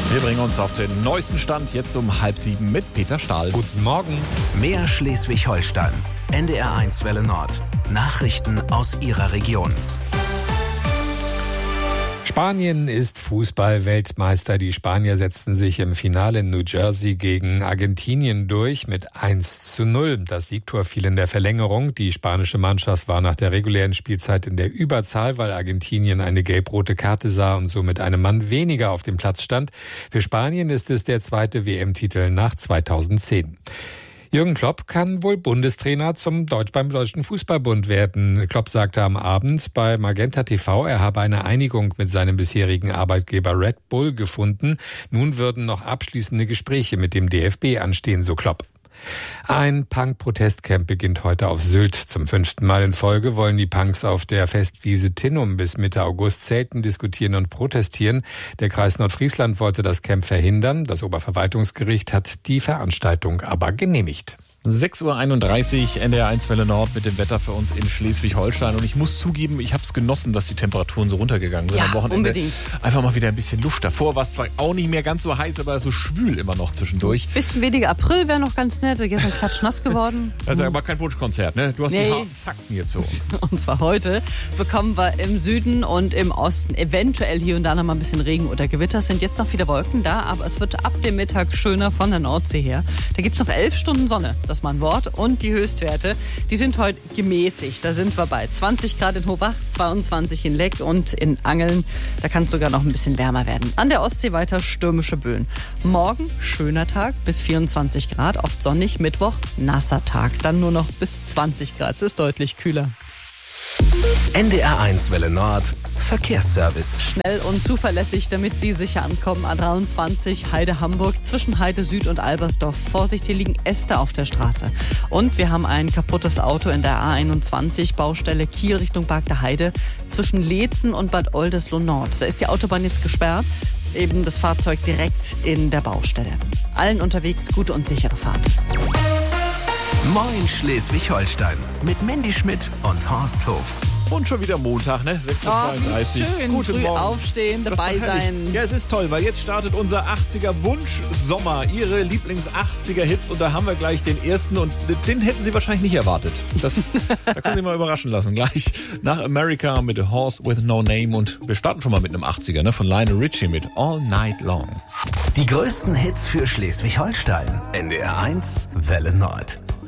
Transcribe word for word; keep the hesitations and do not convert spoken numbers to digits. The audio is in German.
Wir bringen uns auf den neuesten Stand jetzt um halb sieben mit Peter Stahl. Guten Morgen. Mehr Schleswig-Holstein. N D R eins Welle Nord. Nachrichten aus Ihrer Region. Spanien ist Fußball-Weltmeister. Die Spanier setzten sich im Finale in New Jersey gegen Argentinien durch mit eins zu null. Das Siegtor fiel in der Verlängerung. Die spanische Mannschaft war nach der regulären Spielzeit in der Überzahl, weil Argentinien eine gelb-rote Karte sah und somit einem Mann weniger auf dem Platz stand. Für Spanien ist es der zweite W M-Titel nach zweitausendzehn. Jürgen Klopp kann wohl Bundestrainer zum Deutsch beim Deutschen Fußballbund werden. Klopp sagte am Abend bei Magenta T V, er habe eine Einigung mit seinem bisherigen Arbeitgeber Red Bull gefunden. Nun würden noch abschließende Gespräche mit dem D F B anstehen, so Klopp. Ein Punk-Protestcamp beginnt heute auf Sylt. Zum fünften Mal in Folge wollen die Punks auf der Festwiese Tinnum bis Mitte August zelten, diskutieren und protestieren. Der Kreis Nordfriesland wollte das Camp verhindern. Das Oberverwaltungsgericht hat die Veranstaltung aber genehmigt. sechs Uhr einunddreißig, N D R eins Welle Nord mit dem Wetter für uns in Schleswig-Holstein. Und ich muss zugeben, ich habe es genossen, dass die Temperaturen so runtergegangen sind ja, am Wochenende. Unbedingt. Einfach mal wieder ein bisschen Luft davor. War es zwar auch nicht mehr ganz so heiß, aber so schwül immer noch zwischendurch. Bisschen weniger April wäre noch ganz nett. Gestern klatschnass geworden. Das ist aber kein Wunschkonzert, ne? Du hast Nee. die harten Fakten jetzt für uns. Und zwar heute bekommen wir im Süden und im Osten eventuell hier und da noch mal ein bisschen Regen oder Gewitter. Es sind jetzt noch wieder Wolken da, aber es wird ab dem Mittag schöner von der Nordsee her. Da gibt es noch elf Stunden Sonne, das ist mal ein Wort. Und die Höchstwerte, die sind heute gemäßigt. Da sind wir bei zwanzig Grad in Hobach, zweiundzwanzig in Leck und in Angeln. Da kann es sogar noch ein bisschen wärmer werden. An der Ostsee weiter stürmische Böen. Morgen schöner Tag bis vierundzwanzig Grad, oft sonnig. Mittwoch nasser Tag, dann nur noch bis zwanzig Grad. Es ist deutlich kühler. N D R eins Welle Nord. Verkehrsservice. Schnell und zuverlässig, damit Sie sicher ankommen. A dreiundzwanzig Heide Hamburg zwischen Heide Süd und Albersdorf. Vorsicht, hier liegen Äste auf der Straße. Und wir haben ein kaputtes Auto in der A einundzwanzig, Baustelle Kiel Richtung Barg der Heide zwischen Leetzen und Bad Oldesloe Nord. Da ist die Autobahn jetzt gesperrt. Eben das Fahrzeug direkt in der Baustelle. Allen unterwegs gute und sichere Fahrt. Moin Schleswig-Holstein. Mit Mandy Schmidt und Horst Hof. Und schon wieder Montag, ne? sechs Uhr zweiunddreißig. Oh, schön, Guten früh Morgen. aufstehen, Das ist dabei doch herrlich. sein. Ja, es ist toll, weil jetzt startet unser achtziger Wunsch-Sommer. Ihre Lieblings-achtziger-Hits. Und da haben wir gleich den ersten. Und den hätten Sie wahrscheinlich nicht erwartet. Das, da können Sie mal überraschen lassen. Gleich nach America mit A Horse with No Name. Und wir starten schon mal mit einem achtziger, ne? Von Lionel Richie mit All Night Long. Die größten Hits für Schleswig-Holstein. N D R eins Welle Nord.